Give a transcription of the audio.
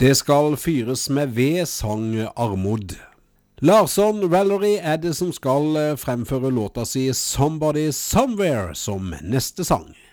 Det skal fyres med ved, sang Armod. Larsson Valerie det som skal fremføre låta si Somebody Somewhere som neste sang.